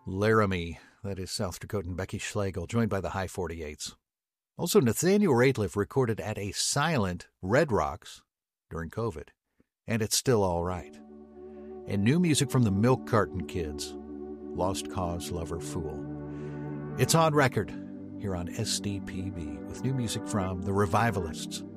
Laramie, that is South Dakotan Becky Schlegel, joined by the High 48s. Also, Nathaniel Rateliff recorded at a silent Red Rocks during COVID, and it's still all right. And new music from the Milk Carton Kids, Lost Cause, Lover, Fool. It's on record here on SDPB with new music from the Revivalists,